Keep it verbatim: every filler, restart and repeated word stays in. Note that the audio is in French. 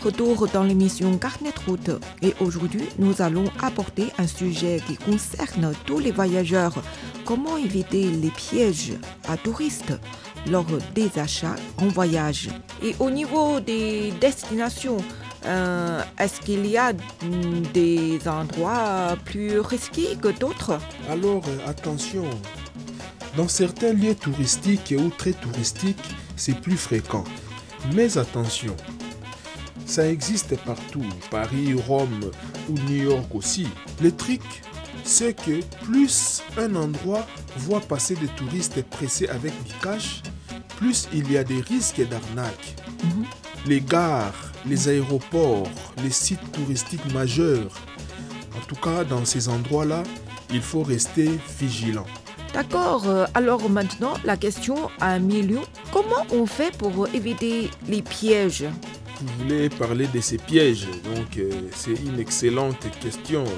Retour dans l'émission Carnet de route et aujourd'hui nous allons aborder un sujet qui concerne tous les voyageurs. Comment éviter les pièges à touristes lors des achats en voyage. Et au niveau des destinations, euh, est-ce qu'il y a des endroits plus risqués que d'autres? Alors attention, dans certains lieux touristiques ou très touristiques, c'est plus fréquent. Mais attention, ça existe partout, Paris, Rome ou New York aussi. Le truc, c'est que plus un endroit voit passer des touristes pressés avec du cash, plus il y a des risques d'arnaque. Mhm. Les gares, les aéroports, les sites touristiques majeurs. En tout cas, dans ces endroits-là, il faut rester vigilant. D'accord, alors maintenant la question à un million, comment on fait pour éviter les pièges? Vous voulez parler de ces pièges, donc euh, c'est une excellente question.